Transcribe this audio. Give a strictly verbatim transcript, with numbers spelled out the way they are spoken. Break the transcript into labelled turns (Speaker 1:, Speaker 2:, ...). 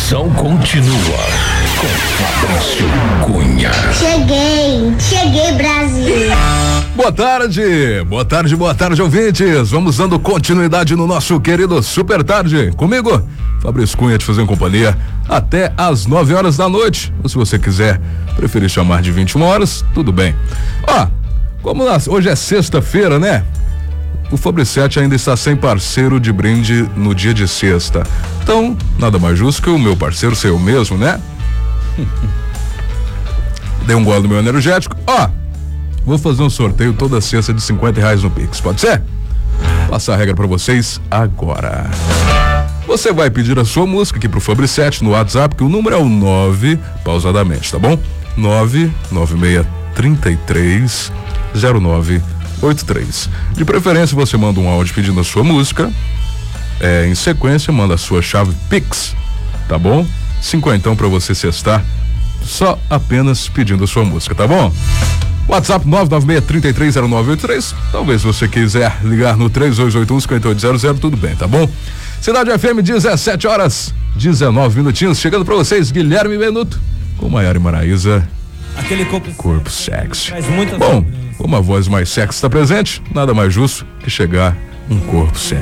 Speaker 1: Moção continua com Fabrício Cunha.
Speaker 2: Cheguei, cheguei, Brasil.
Speaker 3: Boa tarde, boa tarde, boa tarde, ouvintes. Vamos dando continuidade no nosso querido Super Tarde. Comigo, Fabrício Cunha, te fazendo companhia até às nove horas da noite. Ou se você quiser preferir chamar de vinte e uma horas, tudo bem. Ó, como nós, hoje é sexta-feira, né? O Fabricete ainda está sem parceiro de brinde no dia de sexta. Então, nada mais justo que o meu parceiro ser eu mesmo, né? Dei um gole no meu energético. Ó, vou fazer um sorteio toda sexta de cinquenta reais no Pix, pode ser? Passar a regra pra vocês agora. Você vai pedir a sua música aqui pro Fabricete no WhatsApp, que o número é o nove, pausadamente, tá bom? nove nove seis três três zero nove oito três. De preferência, você manda um áudio pedindo a sua música. É, em sequência, manda a sua chave Pix, tá bom? Cinquentão pra você cestar, só apenas pedindo a sua música, tá bom? WhatsApp nove nove seis três três zero nove oito três. Talvez você quiser ligar no três dois oito um cinco oito zero zero, tudo bem, tá bom? Cidade F M, dezessete horas, dezenove minutinhos, chegando pra vocês, Guilherme Benuto, com Maiara e Maraísa.
Speaker 4: Aquele corpo,
Speaker 3: corpo sexy.
Speaker 4: muita
Speaker 3: Bom, como a voz mais sexy está presente, nada mais justo que chegar um corpo sexy.